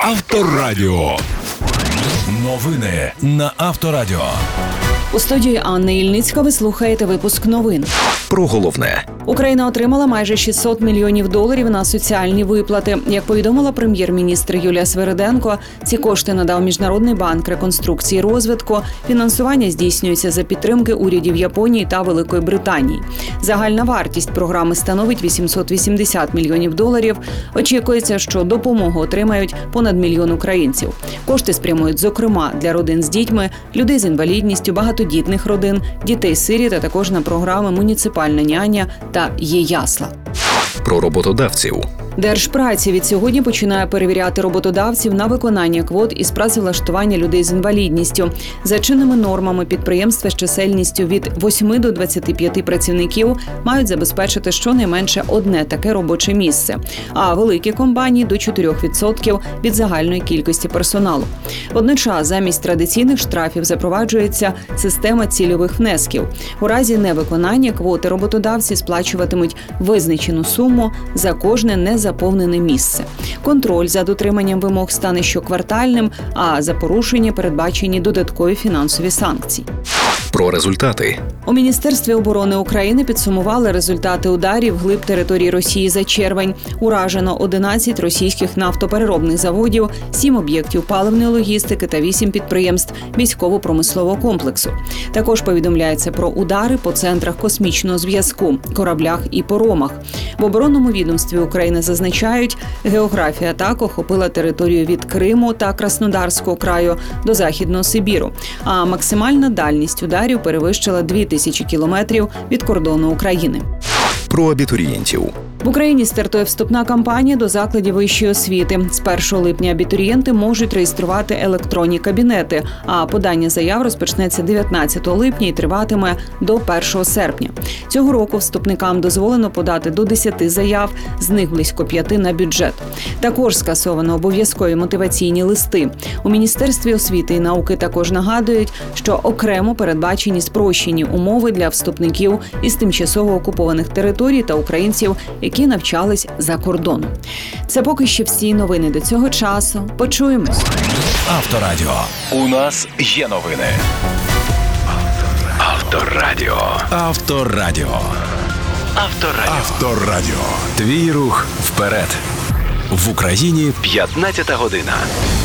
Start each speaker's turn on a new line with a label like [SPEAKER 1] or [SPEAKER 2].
[SPEAKER 1] Авторадіо. Новини на Авторадіо.
[SPEAKER 2] У студії Анни Ільницька ви слухаєте випуск новин.
[SPEAKER 3] Про головне.
[SPEAKER 2] Україна отримала майже $600 мільйонів на соціальні виплати. Як повідомила прем'єр-міністр Юлія Свериденко, ці кошти надав Міжнародний банк реконструкції і розвитку. Фінансування здійснюється за підтримки урядів Японії та Великої Британії. Загальна вартість програми становить $880 мільйонів. Очікується, що допомогу отримають понад мільйон українців. Кошти спрямують, зокрема, для родин з дітьми, людей з інвалідністю, багатодітних родин, дітей-сиріт, а також на програми «Муніципальна няня» та «Є-ясла».
[SPEAKER 3] Про роботодавців.
[SPEAKER 2] Держпраці від сьогодні починає перевіряти роботодавців на виконання квот із працевлаштування людей з інвалідністю. За чинними нормами підприємства з чисельністю від 8 до 25 працівників мають забезпечити щонайменше одне таке робоче місце, а великі компанії – до 4% від загальної кількості персоналу. Водночас замість традиційних штрафів запроваджується система цільових внесків. У разі невиконання квоти роботодавці сплачуватимуть визначену суму за кожне незаповнене місце. Контроль за дотриманням вимог стане щоквартальним, а за порушення передбачені додаткові фінансові санкції.
[SPEAKER 3] Про результати.
[SPEAKER 2] У Міністерстві оборони України підсумували результати ударів вглиб території Росії за червень. Уражено 11 російських нафтопереробних заводів, 7 об'єктів паливної логістики та 8 підприємств військово-промислового комплексу. Також повідомляється про удари по центрах космічного зв'язку, кораблях і поромах. В оборонному відомстві України зазначають, географія атак охопила територію від Криму та Краснодарського краю до Західного Сибіру, а максимальна дальність ударів перевищила 2000 кілометрів від кордону України.
[SPEAKER 3] Про абітурієнтів.
[SPEAKER 2] В Україні стартує вступна кампанія до закладів вищої освіти. З 1 липня абітурієнти можуть реєструвати електронні кабінети, а подання заяв розпочнеться 19 липня і триватиме до 1 серпня. Цього року вступникам дозволено подати до 10 заяв, з них близько 5 на бюджет. Також скасовано обов'язкові мотиваційні листи. У Міністерстві освіти і науки також нагадують, що окремо передбачені спрощені умови для вступників із тимчасово окупованих територій та українців, які навчались за кордоном. Це поки що всі новини до цього часу. Почуємось.
[SPEAKER 1] Авторадіо. У нас є новини. Авторадіо. Авторадіо. Авторадіо. Авторадіо. Твій рух вперед. В Україні 15 година.